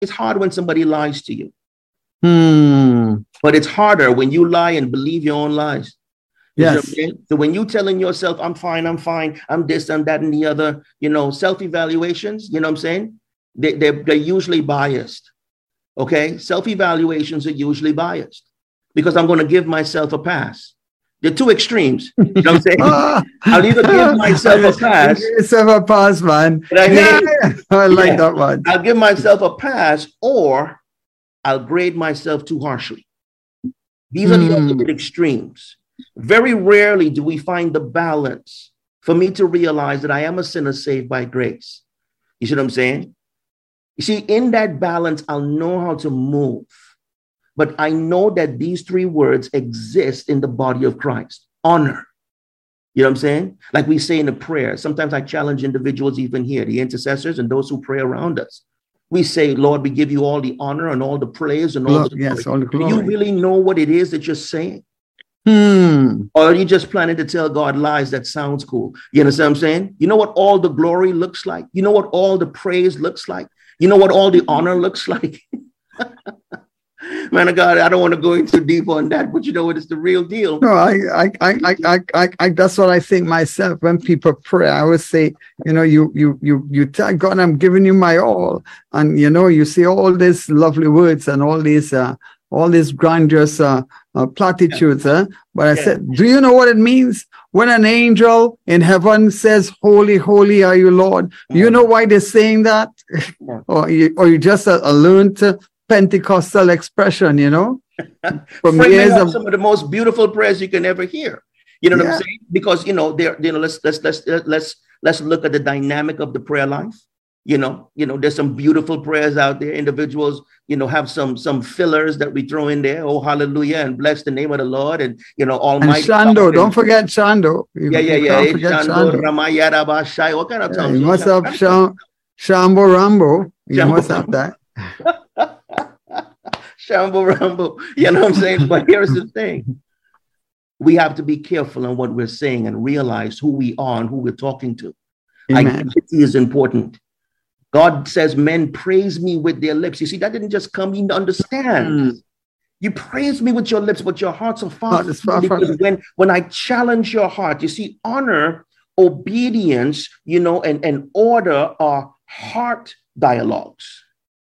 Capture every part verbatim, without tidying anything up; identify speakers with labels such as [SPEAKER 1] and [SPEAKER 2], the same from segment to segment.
[SPEAKER 1] It's hard when somebody lies to you.
[SPEAKER 2] Hmm.
[SPEAKER 1] But it's harder when you lie and believe your own lies. You
[SPEAKER 2] Yes.
[SPEAKER 1] So when you're telling yourself, I'm fine, I'm fine, I'm this, I'm that, and the other, you know, self-evaluations, you know what I'm saying? They, they're, they're usually biased. Okay. Self-evaluations are usually biased because I'm going to give myself a pass. They're two extremes. You know what I'm saying? I'll either give myself a pass.
[SPEAKER 2] Give yourself a pass, man.
[SPEAKER 1] I, mean,
[SPEAKER 2] yeah, I like
[SPEAKER 1] yeah,
[SPEAKER 2] that one.
[SPEAKER 1] I'll give myself a pass, or I'll grade myself too harshly. These are the opposite extremes. Very rarely do we find the balance for me to realize that I am a sinner saved by grace. You see what I'm saying? You see, in that balance, I'll know how to move. But I know that these three words exist in the body of Christ. Honor. You know what I'm saying? Like we say in the prayer. Sometimes I challenge individuals even here, the intercessors and those who pray around us. We say, Lord, we give you all the honor and all the praise and all
[SPEAKER 2] Look,
[SPEAKER 1] the
[SPEAKER 2] yes,
[SPEAKER 1] glory.
[SPEAKER 2] all the glory.
[SPEAKER 1] Do you really know what it is that you're saying?
[SPEAKER 2] Hmm.
[SPEAKER 1] Or are you just planning to tell God lies that sounds cool? You understand what I'm saying? You know what all the glory looks like? You know what all the praise looks like? You know what all the honor looks like? Man of God, I don't want to go into deep on that, but you know what? It's the real deal.
[SPEAKER 2] No, I, I, I, I, I, I, I that's what I think myself. When people pray, I always say, you know, you, you, you, you tell God, I'm giving you my all, and you know, you see all these lovely words and all these, uh, all these grandiose uh, uh, platitudes. Yeah. Uh, but I yeah. said, do you know what it means when an angel in heaven says, "Holy, holy are you, Lord"? Mm-hmm. You know why they're saying that, yeah. or you, or you just uh, learned to Pentecostal expression, you know,
[SPEAKER 1] from years of some of the most beautiful prayers you can ever hear. You know yeah. what I'm saying? Because you know, there, you know, let's let's let's let's let's look at the dynamic of the prayer life. You know, you know, there's some beautiful prayers out there. Individuals, you know, have some some fillers that we throw in there. Oh, hallelujah, and bless the name of the Lord, and you know, Almighty.
[SPEAKER 2] And Shando, don't forget Shando.
[SPEAKER 1] You, yeah, yeah, yeah. Don't forget Shando. Ramayada Bashai. What kind of tongue?
[SPEAKER 2] Yeah, you must have Sham, Shambo Rambo. You must have that.
[SPEAKER 1] Shambo Rambo, you know what I'm saying? But here's the thing. We have to be careful on what we're saying and realize who we are and who we're talking to. Amen. Identity is important. God says men praise me with their lips. You see, that didn't just come in to understand. Mm. You praise me with your lips, but your hearts are far from me. Because when, when I challenge your heart, you see, honor, obedience, you know, and, and order are heart dialogues.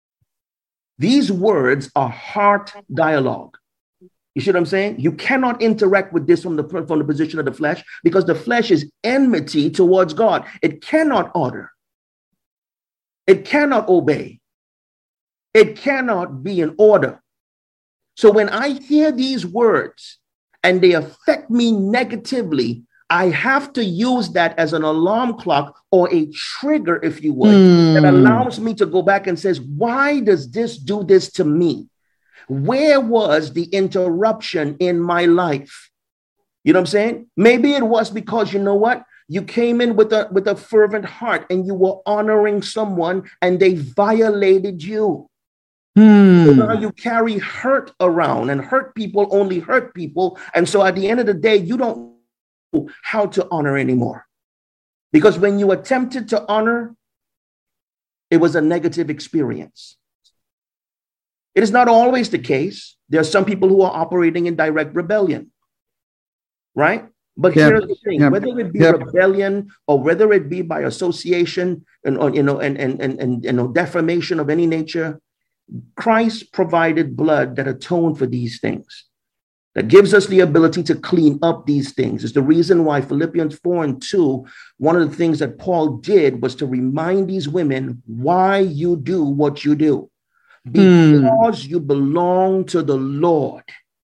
[SPEAKER 1] These words are heart dialogue. You see what I'm saying? You cannot interact with this from the, from the position of the flesh because the flesh is enmity towards God. It cannot order. It cannot obey. It cannot be in order. So when I hear these words and they affect me negatively, I have to use that as an alarm clock or a trigger, if you would, mm. that allows me to go back and says, why does this do this to me? Where was the interruption in my life? You know what I'm saying? Maybe it was because, you know what? You came in with a, with a fervent heart and you were honoring someone and they violated you. Hmm. So now you carry hurt around, and hurt people only hurt people. And so at the end of the day, you don't how to honor anymore, because when you attempted to honor, it was a negative experience. It is not always the case. There are some people who are operating in direct rebellion, right? But yep. here's the thing: yep. whether it be yep. rebellion or whether it be by association and or, you know and and and and you know defamation of any nature, Christ provided blood that atoned for these things, that gives us the ability to clean up these things. It's the reason why Philippians four and two, one of the things that Paul did was to remind these women why you do what you do. Because mm. you belong to the Lord.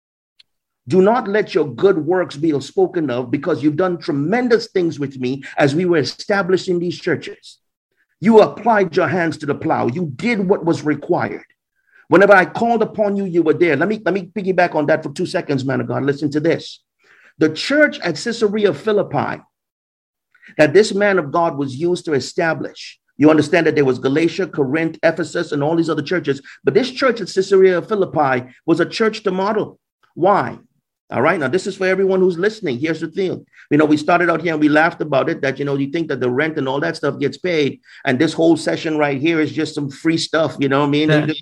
[SPEAKER 1] Do not let your good works be spoken of, because you've done tremendous things with me as we were establishing these churches. You applied your hands to the plow. You did what was required. Whenever I called upon you, you were there. Let me, let me piggyback on that for two seconds, man of God. Listen to this. The church at Caesarea Philippi that this man of God was used to establish. You understand that there was Galatia, Corinth, Ephesus, and all these other churches. But this church at Caesarea Philippi was a church to model. Why? All right. Now, this is for everyone who's listening. Here's the thing. You know, we started out here and we laughed about it, that, you know, you think that the rent and all that stuff gets paid. And this whole session right here is just some free stuff. You know what I mean?
[SPEAKER 2] Yeah.
[SPEAKER 1] Just,